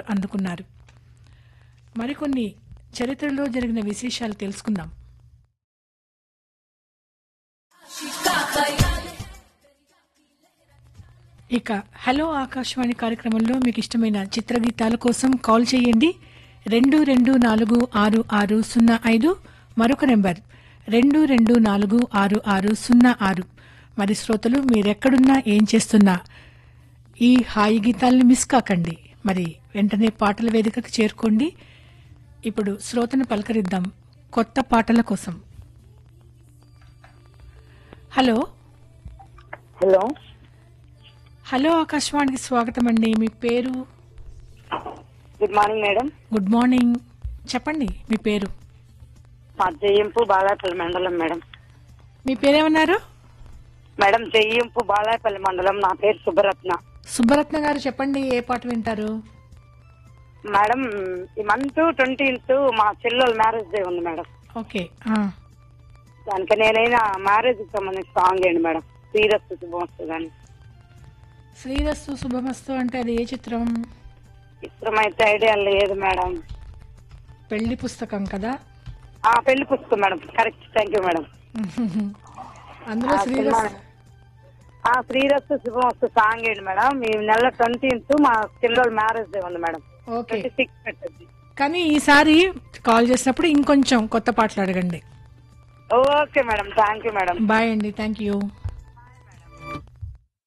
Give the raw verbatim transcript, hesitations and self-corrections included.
అందుకున్నారు. మరికొన్ని చరిత్రలో జరిగిన విశేషాలు తెలుసుకుందాం. ఇక హలో ఆకాశవాణి కార్యక్రమంలో మీకు ఇష్టమైన చిత్రగీతాల కోసం కాల్ చేయండి. రెండు రెండు నాలుగు ఆరు ఆరు సున్నా ఐదు మరొక నెంబర్ రెండు రెండు నాలుగు ఆరు ఆరు సున్నా ఆరు. మరి శ్రోతలు మీరెక్కడున్నా ఏం చేస్తున్నా ఈ హాయి గీతాలను మిస్ కాకండి. మరి వెంటనే పాటల వేదికకు చేరుకోండి. ఇప్పుడు శ్రోతను పలకరిద్దాం కొత్త పాటల కోసం. హలో హలో హలో ఆకాశవాణికి స్వాగతం అండి. మీ పేరు? Good morning madam. Good morning. చెప్పండి మీ పేరు. మా జయ్యంపు బాలాపల్లి మండలం మేడం. మీ పేరేమన్నారు? మేడం జయ్యంపు బాలాపల్లి మండలం. నా పేరు సుబ్బరత్న. సుబ్బరత్న గారు చెప్పండి, ఏ పాట వింటారు? మేడం ఈ మంత్ ట్వంటీన్త్ మా చెల్లెల మ్యారేజ్ డే ఉంది మేడం. ఓకే, దానికి నేనైనా మ్యారేజ్ కి సంబంధించి సాంగ్ ఏంటి మేడం? శ్రీరస్తు శుభమస్తు కానీ. శ్రీరస్తు శుభమస్తు అంటే అది ఏ చిత్రం? చిత్రం అయితే ఐడియా లేదు మేడం. పెళ్లి పుస్తకం కదా? ఆ పెళ్లి పుస్తకం madam. Correct, thank you madam. అందులో శ్రీరస్తు ఆ శ్రీరస్తు శుభమస్తు సాంగ్ ఏంటి మేడం? ఈ నెల ట్వంటీన్త్ మా చెల్లెల మ్యారేజ్ డే ఉంది మేడం. Okay, twenty six పెట్టద్ది. కానీ ఈసారి కాల్ చేసినప్పుడు ఇంకొంచెం కొత్త పాటలు అడగండి. Okay madam, thank you madam. Bye అండి, థ్యాంక్ యూ.